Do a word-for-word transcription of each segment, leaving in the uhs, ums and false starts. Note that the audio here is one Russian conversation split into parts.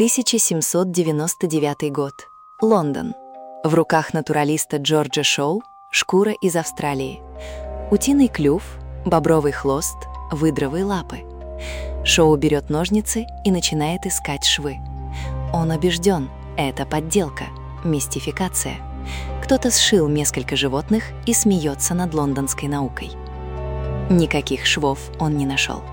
тысяча семьсот девяносто девятый год. Лондон. В руках натуралиста Джорджа Шоу шкура из Австралии. Утиный клюв, бобровый хвост, выдровые лапы. Шоу берет ножницы и начинает искать швы. Он убежден, это подделка, мистификация. Кто-то сшил несколько животных и смеется над лондонской наукой. Никаких швов он не нашел.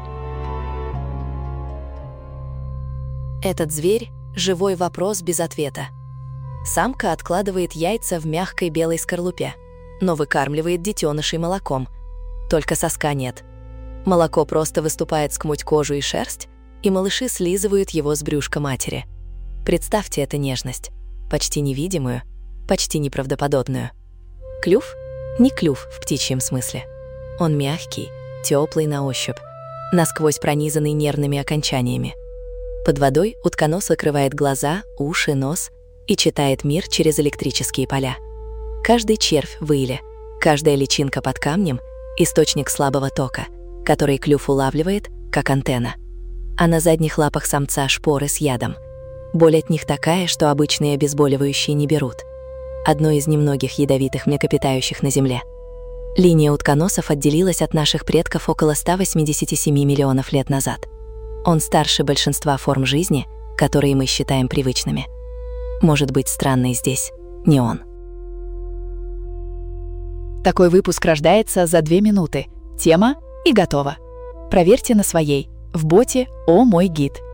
Этот зверь — живой вопрос без ответа. Самка откладывает яйца в мягкой белой скорлупе, но выкармливает детенышей молоком. Только соска нет. Молоко просто выступает сквозь кожу и шерсть, и малыши слизывают его с брюшка матери. Представьте эту нежность, почти невидимую, почти неправдоподобную. Клюв? Не клюв в птичьем смысле. Он мягкий, теплый на ощупь, насквозь пронизанный нервными окончаниями. Под водой утконос закрывает глаза, уши, нос и читает мир через электрические поля. Каждый червь в иле, каждая личинка под камнем — источник слабого тока, который клюв улавливает, как антенна. А на задних лапах самца шпоры с ядом. Боль от них такая, что обычные обезболивающие не берут. Одно из немногих ядовитых млекопитающих на Земле. Линия утконосов отделилась от наших предков около ста восьмидесяти семи миллионов лет назад. Он старше большинства форм жизни, которые мы считаем привычными. Может быть, странный здесь не он. Такой выпуск рождается за две минуты. Тема и готово. Проверьте на своей, в боте «О мой гид».